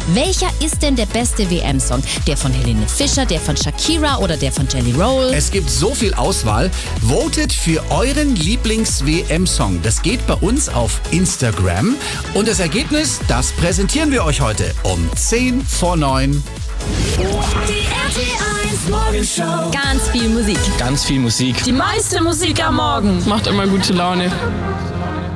Welcher ist denn der beste WM-Song? Der von Helene Fischer, der von Shakira oder der von Jelly Roll? Es gibt so viel Auswahl. Votet für euren Lieblings-WM-Song. Das geht bei uns auf Instagram. Und das Ergebnis, das präsentieren wir euch heute um 10 vor 9. Die RTL Morgenshow. Ganz viel Musik. Ganz viel Musik. Die meiste Musik am Morgen. Macht immer gute Laune.